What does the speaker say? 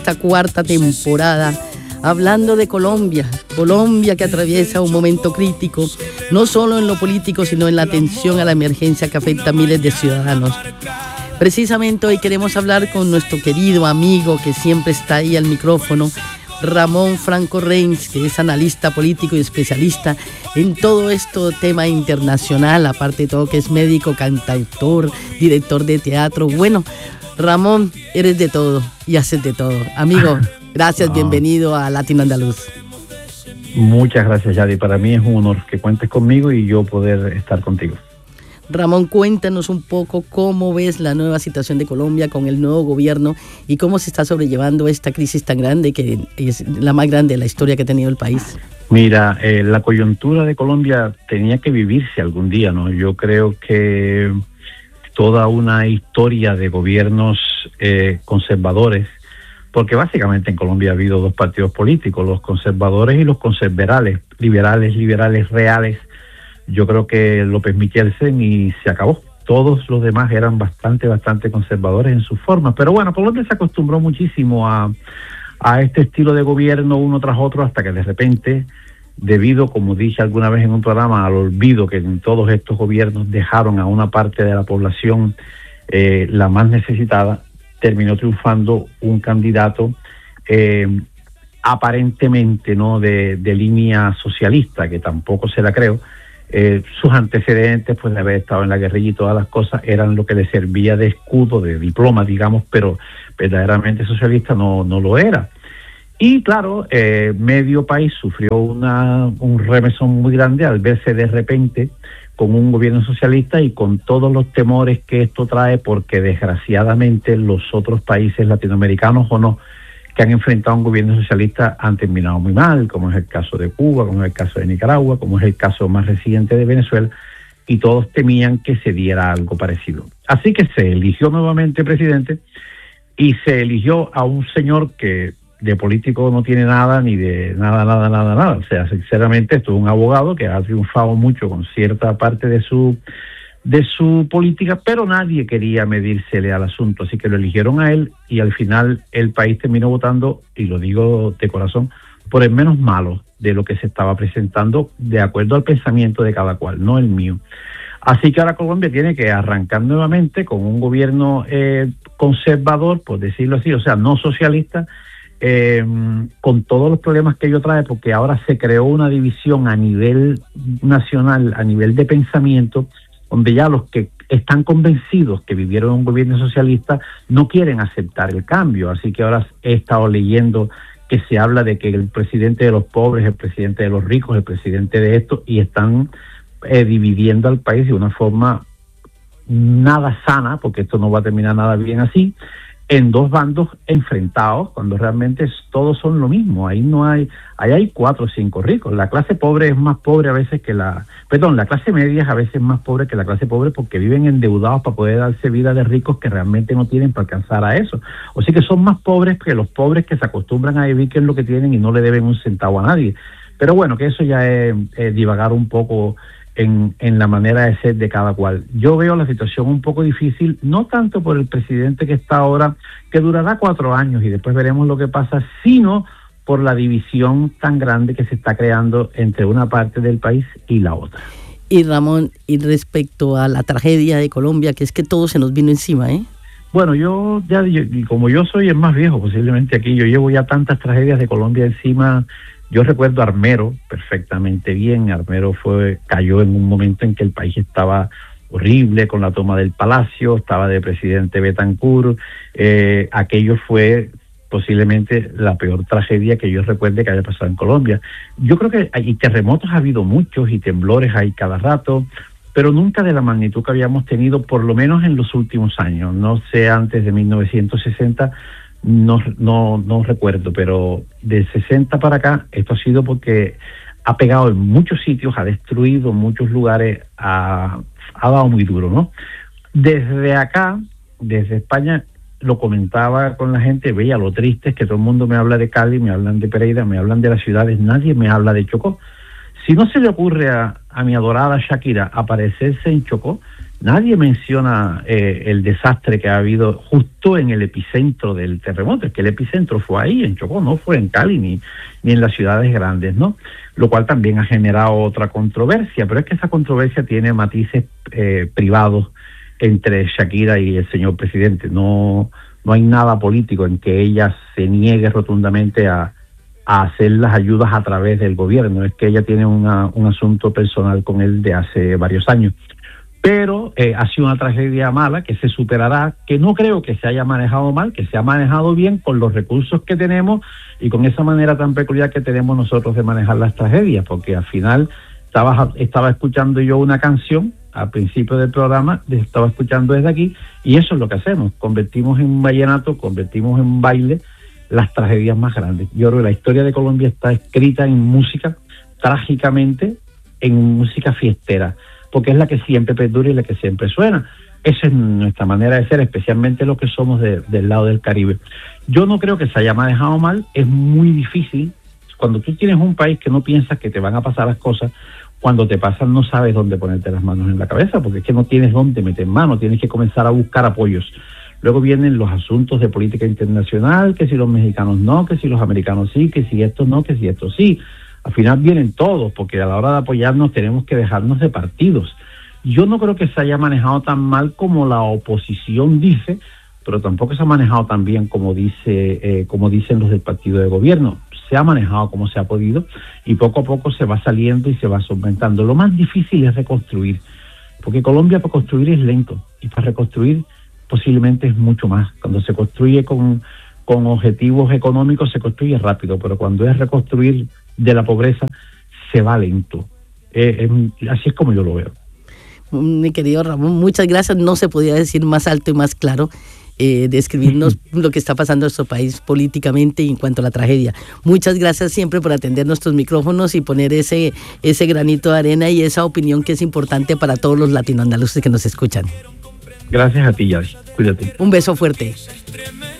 esta cuarta temporada, hablando de Colombia que atraviesa un momento crítico, no solo en lo político, sino en la atención a la emergencia que afecta a miles de ciudadanos. Precisamente hoy queremos hablar con nuestro querido amigo que siempre está ahí al micrófono, Ramón Franco Reins, que es analista político y especialista en todo esto tema internacional, aparte de todo que es médico, cantautor, director de teatro. Bueno, Ramón, eres de todo y haces de todo. Amigo, gracias, bienvenido a Latino Andaluz. Muchas gracias, Yadi. Para mí es un honor que cuentes conmigo y yo poder estar contigo. Ramón, cuéntanos un poco cómo ves la nueva situación de Colombia con el nuevo gobierno y cómo se está sobrellevando esta crisis tan grande, que es la más grande de la historia que ha tenido el país. Mira, la coyuntura de Colombia tenía que vivirse algún día, ¿no? Yo creo que toda una historia de gobiernos conservadores, porque básicamente en Colombia ha habido dos partidos políticos, los conservadores y los conserverales, liberales reales. Yo creo que López Michelsen y se acabó. Todos los demás eran bastante conservadores en sus formas. Pero bueno, Colombia se acostumbró muchísimo a este estilo de gobierno uno tras otro hasta que de repente, debido, como dije alguna vez en un programa, al olvido que en todos estos gobiernos dejaron a una parte de la población la más necesitada, terminó triunfando un candidato aparentemente no de línea socialista, que tampoco se la creo. Sus antecedentes, pues de haber estado en la guerrilla y todas las cosas, eran lo que le servía de escudo, de diploma, digamos, pero verdaderamente socialista no lo era. Y claro, medio país sufrió un remesón muy grande al verse de repente con un gobierno socialista y con todos los temores que esto trae, porque desgraciadamente los otros países latinoamericanos o no, que han enfrentado a un gobierno socialista han terminado muy mal, como es el caso de Cuba, como es el caso de Nicaragua, como es el caso más reciente de Venezuela, y todos temían que se diera algo parecido. Así que se eligió nuevamente presidente y se eligió a un señor que de político no tiene nada, ni de nada. O sea, sinceramente, esto es un abogado que ha triunfado mucho con cierta parte de su política, pero nadie quería medírsele al asunto, así que lo eligieron a él y al final el país terminó votando, y lo digo de corazón, por el menos malo de lo que se estaba presentando de acuerdo al pensamiento de cada cual, no el mío. Así que ahora Colombia tiene que arrancar nuevamente con un gobierno conservador, por decirlo así, o sea, no socialista, con todos los problemas que ello trae, porque ahora se creó una división a nivel nacional, a nivel de pensamiento, donde ya los que están convencidos que vivieron un gobierno socialista no quieren aceptar el cambio. Así que ahora he estado leyendo que se habla de que el presidente de los pobres, el presidente de los ricos, el presidente de esto, y están dividiendo al país de una forma nada sana, porque esto no va a terminar nada bien así, en dos bandos enfrentados, cuando realmente todos son lo mismo. Ahí hay 4 o 5 ricos. La clase pobre es más pobre a veces que la clase media es a veces más pobre que la clase pobre, porque viven endeudados para poder darse vida de ricos que realmente no tienen para alcanzar a eso. O sea que son más pobres que los pobres que se acostumbran a vivir que es lo que tienen y no le deben un centavo a nadie. Pero bueno, que eso ya es divagar un poco en la manera de ser de cada cual. Yo veo la situación un poco difícil, no tanto por el presidente que está ahora, que durará 4 años y después veremos lo que pasa, sino por la división tan grande que se está creando entre una parte del país y la otra. Y Ramón, y respecto a la tragedia de Colombia, que es que todo se nos vino encima, ¿eh? Bueno, yo como yo soy el más viejo posiblemente aquí, yo llevo ya tantas tragedias de Colombia encima. Yo recuerdo a Armero perfectamente bien. Armero cayó en un momento en que el país estaba horrible con la toma del Palacio, estaba de presidente Betancourt. Aquello fue posiblemente la peor tragedia que yo recuerde que haya pasado en Colombia. Yo creo que hay terremotos, ha habido muchos, y temblores hay cada rato, pero nunca de la magnitud que habíamos tenido, por lo menos en los últimos años. No sé, antes de 1960, no recuerdo, pero del 60 para acá, esto ha sido porque ha pegado en muchos sitios, ha destruido muchos lugares, ha dado muy duro, ¿no? Desde acá, desde España, lo comentaba con la gente, veía lo triste es que todo el mundo me habla de Cali, me hablan de Pereira, me hablan de las ciudades, nadie me habla de Chocó. Si no se le ocurre a mi adorada Shakira aparecerse en Chocó, Nadie menciona el desastre que ha habido justo en el epicentro del terremoto. Es que el epicentro fue ahí, en Chocó, no fue en Cali ni en las ciudades grandes, ¿no? Lo cual también ha generado otra controversia, pero es que esa controversia tiene matices privados entre Shakira y el señor presidente. No hay nada político en que ella se niegue rotundamente a hacer las ayudas a través del gobierno. Es que ella tiene un asunto personal con él de hace varios años. Pero ha sido una tragedia mala que se superará, que no creo que se haya manejado mal, que se ha manejado bien con los recursos que tenemos y con esa manera tan peculiar que tenemos nosotros de manejar las tragedias, porque al final estaba escuchando yo una canción al principio del programa, estaba escuchando desde aquí, y eso es lo que hacemos, convertimos en vallenato, convertimos en baile las tragedias más grandes. Yo creo que la historia de Colombia está escrita en música, trágicamente, en música fiestera, porque es la que siempre perdura y la que siempre suena. Esa es nuestra manera de ser, especialmente los que somos del lado del Caribe. Yo no creo que se haya manejado mal, es muy difícil. Cuando tú tienes un país que no piensas que te van a pasar las cosas, cuando te pasan no sabes dónde ponerte las manos en la cabeza, porque es que no tienes dónde meter mano, tienes que comenzar a buscar apoyos. Luego vienen los asuntos de política internacional, que si los mexicanos no, que si los americanos sí, que si esto no, que si esto sí. Al final vienen todos, porque a la hora de apoyarnos tenemos que dejarnos de partidos. Yo no creo que se haya manejado tan mal como la oposición dice, pero tampoco se ha manejado tan bien como dicen los del partido de gobierno. Se ha manejado como se ha podido y poco a poco se va saliendo y se va solventando. Lo más difícil es reconstruir, porque Colombia para construir es lento y para reconstruir posiblemente es mucho más. Cuando se construye con objetivos económicos se construye rápido, pero cuando es reconstruir de la pobreza se va lento. Así es como yo lo veo. Mi querido Ramón, muchas gracias. No se podía decir más alto y más claro, describirnos lo que está pasando en nuestro país políticamente y en cuanto a la tragedia. Muchas gracias siempre por atender nuestros micrófonos y poner ese granito de arena y esa opinión que es importante para todos los latinoandaluces que nos escuchan. Gracias a ti, Yadi. Cuídate. Un beso fuerte.